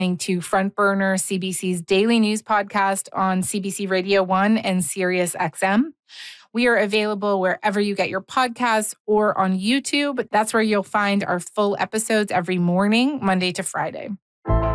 to Front Burner, CBC's daily news podcast on CBC Radio 1 and Sirius XM. We are available wherever you get your podcasts or on YouTube. That's where you'll find our full episodes every morning, Monday to Friday.